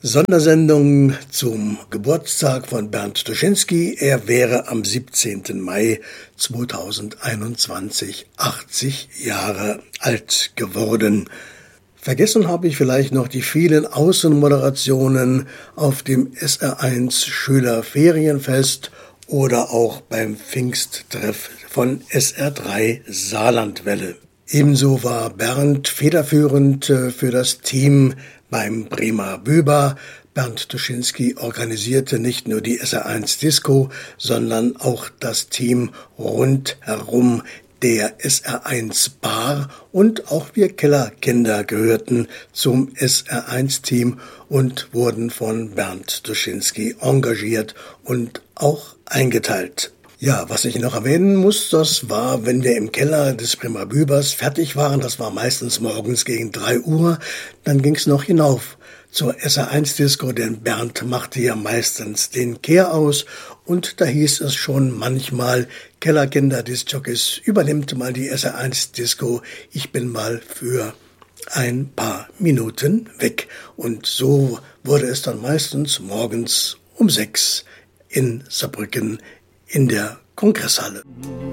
Sondersendung zum Geburtstag von Bernd Tuschinski. Er wäre am 17. Mai 2021 80 Jahre alt geworden. Vergessen habe ich vielleicht noch die vielen Außenmoderationen auf dem SR1 Schülerferienfest oder auch beim Pfingsttreff von SR3 Saarlandwelle. Ebenso war Bernd federführend für das Team beim Bremer Büber. Bernd Tuschinski organisierte nicht nur die SR1 Disco, sondern auch das Team rundherum der SR1 Bar, und auch wir Kellerkinder gehörten zum SR1-Team und wurden von Bernd Tuschinski engagiert und auch eingeteilt. Ja, was ich noch erwähnen muss, das war, wenn wir im Keller des Bremer Bübers fertig waren, das war meistens morgens gegen 3 Uhr, dann ging's noch hinauf zur SR1-Disco, denn Bernd machte ja meistens den Kehr aus, und da hieß es schon manchmal: Kellerkinder, Diskjockeys, übernimmt mal die SR1-Disco, ich bin mal für ein paar Minuten weg. Und so wurde es dann meistens morgens um 6 in Saarbrücken in der Kongresshalle.